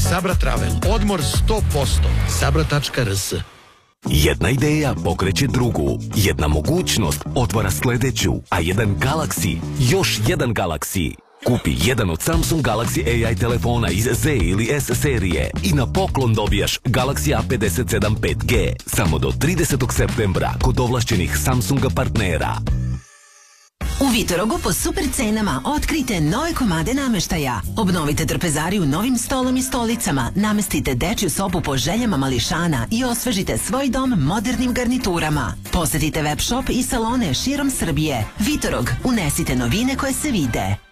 Sabra Travel. Odmor 100%. Sabra.rs. Jedna ideja pokreće drugu, jedna mogućnost otvara sljedeću, a jedan Galaxy, još jedan Galaxy. Kupi jedan od Samsung Galaxy AI telefona iz Z ili S serije i na poklon dobijaš Galaxy A57 5G samo do 30. septembra kod ovlašćenih Samsunga partnera. U Vitorogu po super cenama otkrijte nove komade nameštaja. Obnovite trpezariju novim stolom i stolicama, namestite dečju sobu po željama mališana i osvežite svoj dom modernim garniturama. Posetite web shop i salone širom Srbije. Vitorog, unesite novine koje se vide.